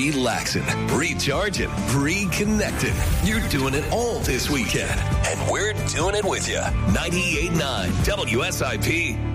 relaxing, recharging, reconnecting. You're doing it all this weekend, and we're doing it with you. 98.9 WSIP.